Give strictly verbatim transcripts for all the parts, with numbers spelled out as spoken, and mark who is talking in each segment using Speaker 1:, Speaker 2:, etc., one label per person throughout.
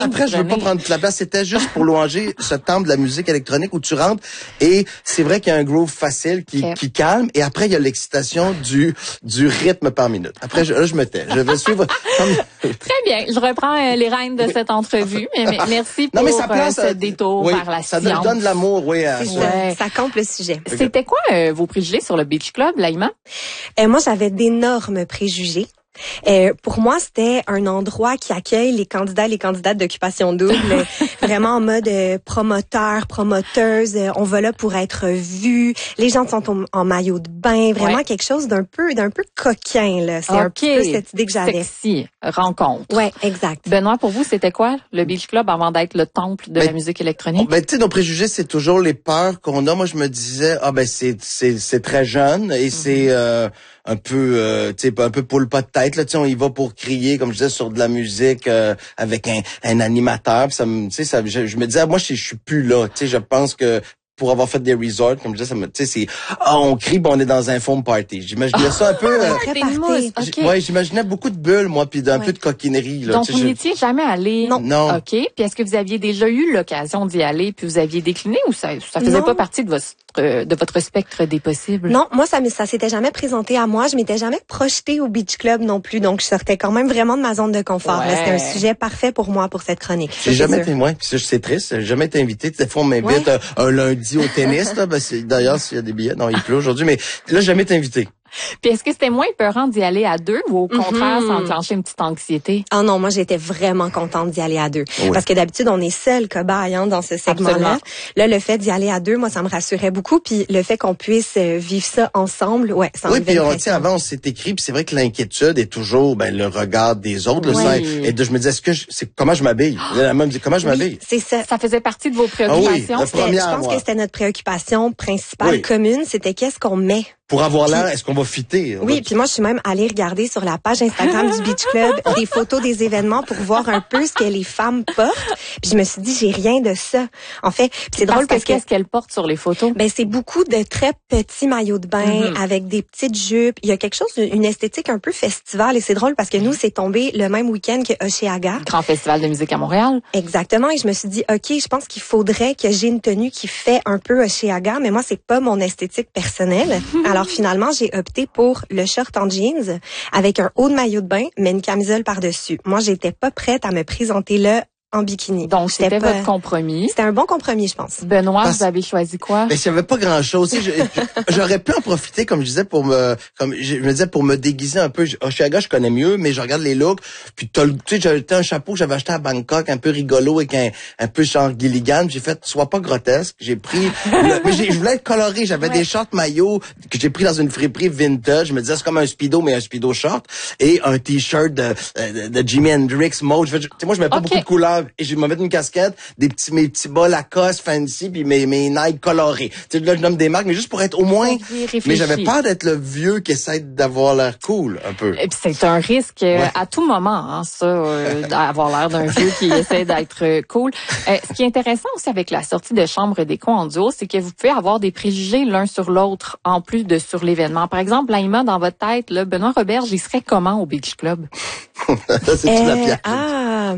Speaker 1: après, je veux pas prendre toute la place. C'était juste pour louanger ce temple de la musique électronique où tu rentres et c'est vrai qu'il y a un groove facile qui, okay. qui calme et après, il y a l'excitation du, du rythme par minute. Après, je, là, je me tais. Je vais suivre.
Speaker 2: Très bien. Je reprends euh, les rênes de oui. cette entrevue. Mais, mais merci pour non, mais ça place, euh, ce détour
Speaker 1: oui,
Speaker 2: vers la
Speaker 1: ça
Speaker 2: science.
Speaker 1: Ça donne de l'amour, oui. À,
Speaker 3: ça, ouais. ça campe le sujet.
Speaker 2: C'était quoi euh, vos préjugés sur le Beach Club, Laïma?
Speaker 3: Euh, moi, j'avais d'énormes préjugés. Euh, pour moi, c'était un endroit qui accueille les candidats et les candidates d'occupation double, vraiment en mode euh, promoteur, promoteuse. Euh, on va là pour être vu. Les gens sont en, en maillot de bain, vraiment ouais. quelque chose d'un peu, d'un peu coquin là. C'est okay. un petit peu cette idée que j'avais.
Speaker 2: Sexy rencontre.
Speaker 3: Ouais, exact.
Speaker 2: Benoît, pour vous, c'était quoi le Beach Club avant d'être le temple de ben, la musique électronique?
Speaker 1: Ben, tu sais, nos préjugés, c'est toujours les peurs qu'on a. Moi, je me disais, ah ben c'est c'est c'est très jeune et mm-hmm. c'est euh, un peu, euh, tu sais, un peu pour le pas de tête là. Tu sais, on y va pour crier, comme je disais, sur de la musique euh, avec un, un animateur. Pis ça me, tu sais, ça, je, je me disais, ah, moi, je, je suis plus là. Tu sais, je pense que pour avoir fait des resorts, comme je disais, ça me, tu sais, c'est, ah, on crie, ben on est dans un foam party. J'imaginais ça un peu.
Speaker 3: Euh, okay.
Speaker 1: Ouais, j'imaginais beaucoup de bulles, moi, puis d'un ouais. peu de coquinerie. Là,
Speaker 2: donc, vous n'étiez jamais allé.
Speaker 3: Non.
Speaker 1: Non.
Speaker 2: Ok. Puis est-ce que vous aviez déjà eu l'occasion d'y aller, puis vous aviez décliné, ou ça, ça faisait non. pas partie de votre de votre spectre des possibles?
Speaker 3: Non, moi ça ça s'était jamais présenté à moi, je m'étais jamais projetée au Beach Club non plus, donc je sortais quand même vraiment de ma zone de confort. Ouais. C'était un sujet parfait pour moi pour cette chronique.
Speaker 1: J'ai jamais été moi, puis c'est triste, j'ai jamais été invité. Des fois on m'invite ouais. un, un lundi au tennis là, ben d'ailleurs s'il y a des billets, non, il pleut aujourd'hui, mais là j'ai jamais été invité.
Speaker 2: Puis est-ce que c'était moins épeurant d'y aller à deux ou au contraire, mm-hmm. ça enclenchait une petite anxiété?
Speaker 3: Ah non, moi j'étais vraiment contente d'y aller à deux. Oui. Parce que d'habitude, on est seul cobaye hein, dans ce segment-là. Absolument. Là, le fait d'y aller à deux, moi, ça me rassurait beaucoup. Puis le fait qu'on puisse vivre ça ensemble, ouais, ça
Speaker 1: oui, puis on tient avant, on s'est écrit, puis c'est vrai que l'inquiétude est toujours ben le regard des autres. Oui. Le, et de, je me disais, est-ce que je, c'est comment je m'habille? La même dit comment je m'habille?
Speaker 3: Oui, c'est ça.
Speaker 2: Ça faisait partie de vos préoccupations.
Speaker 1: Ah oui, première,
Speaker 3: je pense
Speaker 1: moi.
Speaker 3: que c'était notre préoccupation principale oui. commune, c'était qu'est-ce qu'on met.
Speaker 1: Pour avoir l'air, est-ce qu'on va fitter?
Speaker 3: Oui, va... puis moi, je suis même allée regarder sur la page Instagram du Beach Club des photos des événements pour voir un peu ce que les femmes portent. Puis je me suis dit, j'ai rien de ça. En fait, c'est drôle parce que...
Speaker 2: Qu'est-ce qu'elles portent sur les photos?
Speaker 3: Ben, c'est beaucoup de très petits maillots de bain mm-hmm. avec des petites jupes. Il y a quelque chose, une esthétique un peu festival. Et c'est drôle parce que nous, c'est tombé le même week-end que Oshéaga.
Speaker 2: Grand festival de musique à Montréal.
Speaker 3: Exactement. Et je me suis dit, OK, je pense qu'il faudrait que j'ai une tenue qui fait un peu Oshéaga, mais moi, c'est pas mon esthétique personnelle. Alors, Alors finalement, j'ai opté pour le short en jeans avec un haut de maillot de bain, mais une camisole par-dessus. Moi, j'étais pas prête à me présenter là en bikini.
Speaker 2: Donc, c'était pas... votre compromis.
Speaker 3: C'était un bon compromis, je pense.
Speaker 2: Benoît, Parce... vous avez choisi quoi?
Speaker 1: Mais il y avait pas grand-chose. J'aurais pu en profiter, comme je disais, pour me, comme je me disais, pour me déguiser un peu. Oshéaga, je connais mieux, mais je regarde les looks. Puis tu sais, j'avais un chapeau que j'avais acheté à Bangkok, un peu rigolo, avec un, un peu genre Gilligan. J'ai fait, sois pas grotesque. J'ai pris, le... mais je voulais être coloré. J'avais ouais. des shorts maillots que j'ai pris dans une friperie vintage. Je me disais, c'est comme un speedo, mais un speedo short. Et un t-shirt de, de, de Jimi Hendrix mode. Tu sais, moi, je mets pas okay. beaucoup de couleurs. Et je vais me mettre une casquette, des petits, mes petits bas Lacoste fancy, puis mes, mes Nike colorés. Tu sais, là, je nomme des marques, mais juste pour être au moins... Mais j'avais peur d'être le vieux qui essaie d'avoir l'air cool, un peu.
Speaker 2: Et puis c'est un risque ouais. à tout moment, hein, ça, euh, d'avoir l'air d'un vieux qui essaie d'être cool. Euh, ce qui est intéressant aussi avec la sortie de Chambre d'écho en duo, c'est que vous pouvez avoir des préjugés l'un sur l'autre, en plus de sur l'événement. Par exemple, Laïma, dans votre tête, là, Benoît Roberge, il serait comment au Beach Club?
Speaker 1: C'est
Speaker 3: euh,
Speaker 1: la pièce.
Speaker 3: Ah...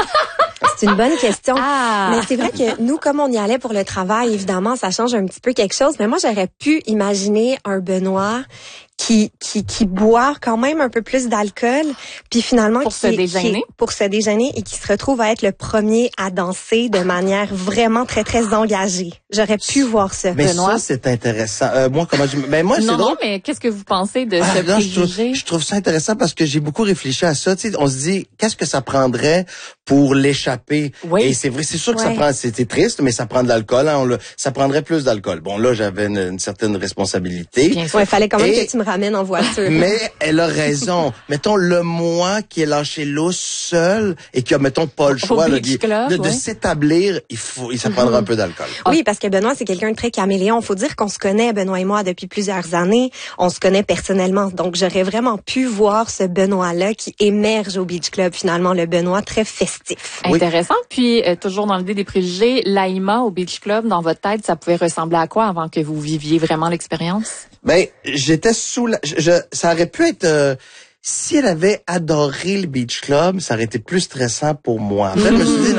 Speaker 3: C'est une bonne question. Ah. Mais c'est vrai que nous, comme on y allait pour le travail, évidemment, ça change un petit peu quelque chose. Mais moi, j'aurais pu imaginer un Benoît qui qui qui boit quand même un peu plus d'alcool, puis finalement
Speaker 2: pour
Speaker 3: qui,
Speaker 2: se déjeuner,
Speaker 3: qui, pour se déjeuner et qui se retrouve à être le premier à danser de manière vraiment très très engagée. J'aurais pu voir ça.
Speaker 1: Mais
Speaker 3: Benoît.
Speaker 1: ça c'est intéressant. Euh, moi comment je ben moi c'est
Speaker 2: non,
Speaker 1: drôle.
Speaker 2: Non, mais qu'est-ce que vous pensez de
Speaker 1: ah,
Speaker 2: ce
Speaker 1: non,
Speaker 2: préjugé?
Speaker 1: je trouve, je trouve ça intéressant parce que j'ai beaucoup réfléchi à ça, tu sais, on se dit qu'est-ce que ça prendrait pour l'échapper.
Speaker 2: Oui.
Speaker 1: Et c'est vrai, c'est sûr que
Speaker 3: ouais.
Speaker 1: ça prend c'était triste mais ça prend de l'alcool, hein, on le, ça prendrait plus d'alcool. Bon là, j'avais une, une certaine responsabilité.
Speaker 3: Bien sûr, il fallait quand même et... que tu me ramènes en voiture.
Speaker 1: Mais elle a raison. Mettons, le moi qui est lâché lousse seul et qui a, mettons, pas le choix là, de,
Speaker 2: club,
Speaker 1: de, de
Speaker 2: ouais.
Speaker 1: s'établir, il faut, il ça prendra mm-hmm. un peu d'alcool.
Speaker 3: Oui, parce que Benoît, c'est quelqu'un de très caméléon. Faut dire qu'on se connaît, Benoît et moi, depuis plusieurs années. On se connaît personnellement. Donc, j'aurais vraiment pu voir ce Benoît-là qui émerge au Beach Club, finalement, le Benoît très festif.
Speaker 2: Intéressant. Oui. Puis, euh, toujours dans l'idée des préjugés, Laïma au Beach Club, dans votre tête, ça pouvait ressembler à quoi avant que vous viviez vraiment l'expérience?
Speaker 1: Ben, j'étais sous la, je, je, ça aurait pu être, euh, si elle avait adoré le beach club, ça aurait été plus stressant pour moi. En fait, je me suis dit,